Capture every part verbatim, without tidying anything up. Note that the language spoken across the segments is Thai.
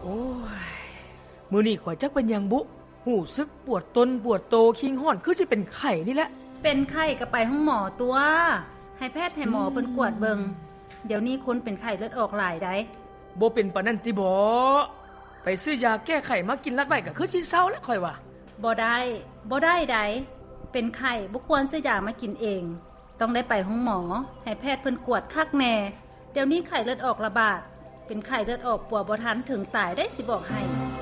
โอ้ยมื้อนี้ข่อยจักเป็นหยังบุรู้สึกปวดต้นปวดโตคิงฮ้อนคือสิเป็นไข้นี่แหละเป็นไข้ก็ไปห้องหมอตัวให้แพทย์ให้หมอเพิ่นกวดเบิ่งเดี๋ยวนี้คนเป็นไข้เลือดออกหลายได้บ่เป็นปานนั้นติบ่ไปซื้อยาแก้ไข้มากินลัดไว้ก็คือสิเซาแล้วข่อยว่าบ่ได้บ่ได้ใดเป็นไข้บ่ควรซื้อยามากินเองต้องได้ไปห้องหมอให้แพทย์เพิ่นกวดคักแน่เดี๋ยวนี้ไข้เลือดออกระบาดเป็นไข้เลือดออกปัวบ่ทันถึงตายได้สิบอกให้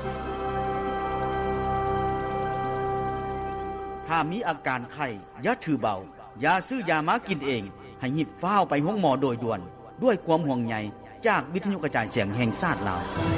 ถ้ามีอาการไข้อย่าถือเบาอย่าซื้อยามากินเองให้รีบฟ้าวไปห้องหมอโดยด่วนด้วยความห่วงใยจากวิทยุกระจายเสียงแห่งชาติลาว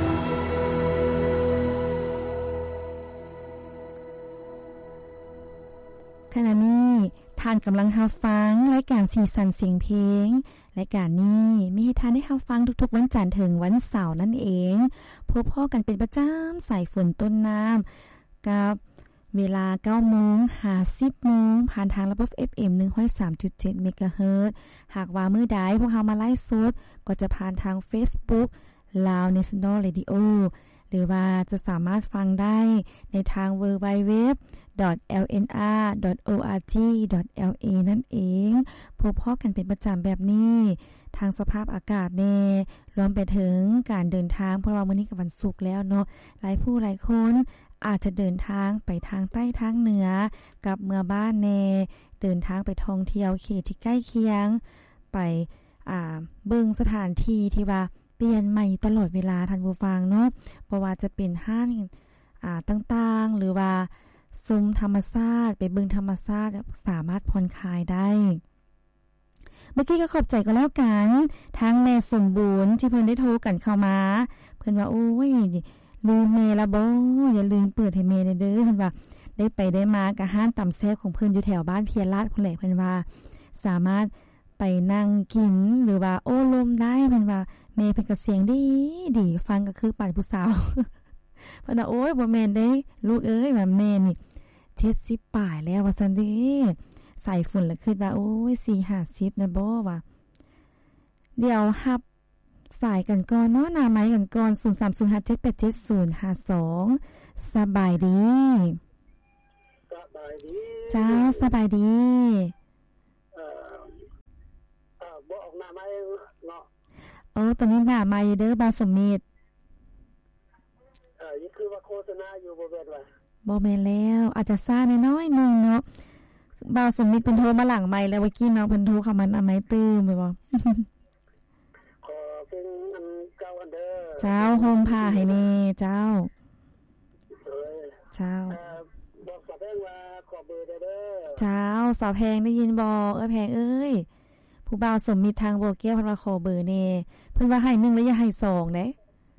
ขณะนี้ท่านกำลังรับฟังรายการสีสันเสียงเพลงรายการนี้มีให้ท่านได้รับฟังทุกๆวันจันทร์ถึงวันเสาร์นั่นเองพบพ่อกันเป็นประจำสายฝนต้นน้ำกับเวลา เก้าโมง ห้าสิบ นผ่านทางระบบ เอฟ เอ็ม หนึ่งร้อยสามจุดเจ็ด เมกะเฮิรตซ์หากว่ามื้อใดพวกเรามาไลฟ์สดก็จะผ่านทาง Facebook Lao National Radio หรือว่าจะสามารถฟังได้ในทาง ดับเบิลยู ดับเบิลยู ดับเบิลยู ดอท แอล เอ็น อาร์ ดอท โอ อาร์ จี ดอท แอล เอ นั่นเองพบพ่อกันเป็นประจำแบบนี้ทางสภาพอากาศแน่รวมไปถึงการเดินทางเพราะว่ามื้อนี้ก็วันศุกร์แล้วเนาะหลายผู้หลายคนอาจจะเดินทางไปทางใต้ทางเหนือกับเมืองบ้านแน่เดินทางไปท่องเที่ยวเขตที่ใกล้เคียงไปอ่าเบิ่งสถานที่ที่ว่าเปลี่ยนใหม่ตลอดเวลาท่านผู้ฟังเนาะเพราะว่าจะเป็นห้างอ่าต่างๆหรือว่าซุ้มธรรมชาติไปเบิ่งธรรมชาติสามารถผ่อนคลายได้เมื่อกี้ก็ขอบใจก็แล้วกันทั้งแม่สมบูรณ์ที่เพิ่นได้โทรกันเข้ามาเพิ่นว่าโอ้ยลืมแม่ละบ่อย่าลืมเปิดให้แม่เด้อเพิ่นว่าได้ไปได้มากะห้านตำแซ่บของเพิ่นอยู่แถวบ้านเพียรลาดพุ่นแหละเพิ่นว่าสามารถไปนั่งกินหรือว่าโอ้ลมได้เพิ่นว่าแม่เพิ่นก็เสียงดีดีฟังก็คือปานผู้สาวเพิ่นว่าโอ้ยบ่แม่นเด้ลูกเอ้ยว่าแม่นี่เจ็ดสิบปลายแล้วว่าซั่นเด้ใส่ฝุ่นแล้วคิดว่าโอ้ยสี่สิบ ห้าสิบนะบ่ว่าเดี๋ยวรับสายกันก่อนเนาะหน้าไม้กันก่อนศูนย์ สาม ศูนย์ ห้า เจ็ด แปด เจ็ด ศูนย์ ห้า สองสบายดีสบายดีเจ้าสบายดีเอ่อเอ่อบ่ออกหน้าไม้เนาะเออตอนนี้หน้าไม้เด้อบาสมมิตรเอ่อนี่คือว่าโฆษณาอยู่บ่แม่นว่าบ่แม่นแล้วอาจจะซ่าน้อยๆนึงเนาะบาสมมิตรเพิ่นโทรมาหลังไมค์แล้วเมื่อกี้เนาะเพิ่นโทรเข้ามาหน้าไม้ตื้มไปบ่ขอเป็นอันเก่าอันเด้อเจ้าโฮมผ้าให้แม่เจ้าเอ้ยเจ้าเอ่อบอกสาวแพงว่าขอเบอร์เด้อเจ้าสาวแพงได้ยินบ่เอ้ยแพงเอ้ยผู้บ่าวสมมิตรทางโบเกียวเพิ่นว่าขอเบอร์แน่เพิ่นว่าให้หนึ่งแล้วอย่าให้สองเด้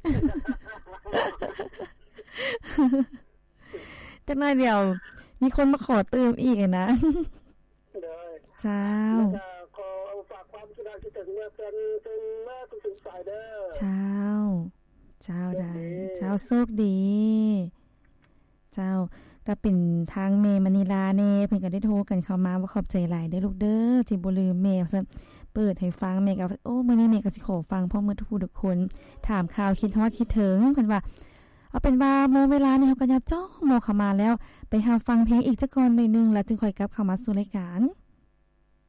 จักหน่อยเดียวมีคนมาขอเติมอีกนะเจ้าขอฝากความคิดถึงถึงเมื่อเป็นเป็นแม่ทุกๆฝ่ายเด้อเจ้าเจ้าได้เจ้าโชคดีเจ้าก็เป็นทางเมมณีลาเน่เพิ่นก็ได้โทรกันเข้ามาว่าขอบใจหลายเด้อลูกเด้อที่บ่ลืมแม่ซั่นเปิดให้ฟังแม่ก็โอ้มื้อนี้แม่ก็สิขอฟังพร้อมหมดทุกคนถามข่าวคิดฮอดคิดถึงเพิ่นว่าเอาเป็นว่าโมเวลานี่เฮาก็ยับจ้อโมเข้ามาแล้วไปหาฟังเพลงอีกจักก่อนหน่อยนึงแล้วจึงค่อยกลับเข้ามาสู่รายการ